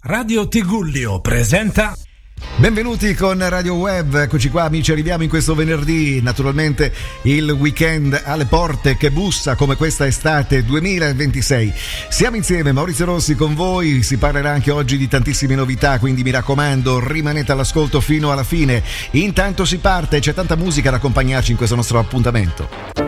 Radio Tigullio presenta. Benvenuti con Radio Web, eccoci qua amici, arriviamo in questo venerdì, naturalmente il weekend alle porte che bussa come questa estate 2026. Siamo insieme, Maurizio Rossi con voi, si parlerà anche oggi di tantissime novità, quindi mi raccomando rimanete all'ascolto fino alla fine. Intanto si parte, c'è tanta musica ad accompagnarci in questo nostro appuntamento.